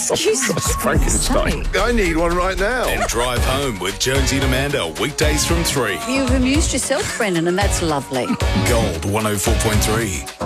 Jesus Frankenstein. I need one right now. And Drive Home with Jonesy and Amanda, weekdays from 3. You've amused yourself, Brendan, and that's lovely. Gold 104.3.